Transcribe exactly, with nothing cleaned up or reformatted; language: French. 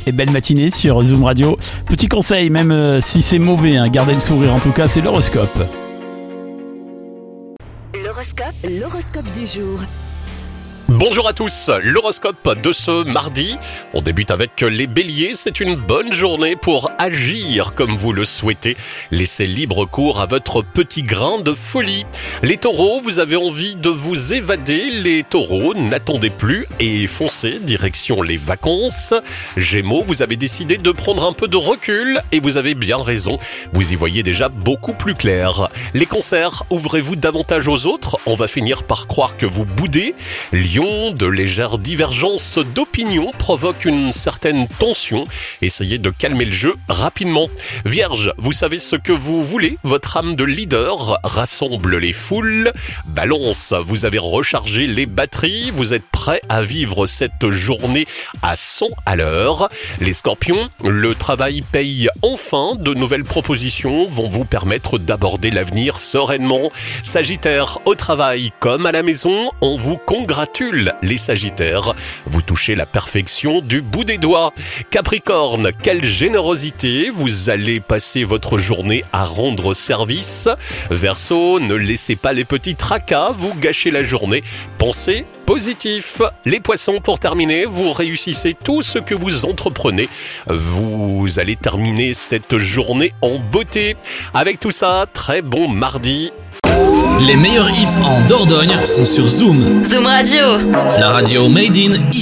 et belle matinée sur Zoom Radio. Petit conseil, même euh, si c'est mauvais, hein, gardez le sourire en tout cas, c'est l'horoscope. L'horoscope, l'horoscope du jour. Bonjour à tous, l'horoscope de ce mardi. On débute avec les béliers, c'est une bonne journée pour agir comme vous le souhaitez. Laissez libre cours à votre petit grain de folie. Les taureaux, vous avez envie de vous évader. Les taureaux, n'attendez plus et foncez direction les vacances. Gémeaux, vous avez décidé de prendre un peu de recul et vous avez bien raison. Vous y voyez déjà beaucoup plus clair. Les cancers, ouvrez-vous davantage aux autres. On va finir par croire que vous boudez. Lion, de légères divergences d'opinion provoquent une certaine tension. Essayez de calmer le jeu rapidement. Vierge, vous savez ce que vous voulez. Votre âme de leader rassemble les foules. Balance, vous avez rechargé les batteries. Vous êtes prêt à vivre cette journée à cent à l'heure. Les scorpions, le travail paye enfin. De nouvelles propositions vont vous permettre d'aborder l'avenir sereinement. Sagittaire, au travail comme à la maison, on vous congratule. Les Sagittaires, vous touchez la perfection du bout des doigts. Capricorne, quelle générosité, vous allez passer votre journée à rendre service. Verseau, ne laissez pas les petits tracas vous gâcher la journée. Pensez positif. Les poissons, pour terminer, vous réussissez tout ce que vous entreprenez. Vous allez terminer cette journée en beauté. Avec tout ça, très bon mardi. Les meilleurs hits en Dordogne sont sur Zoom. Zoom Radio. La radio made in ici.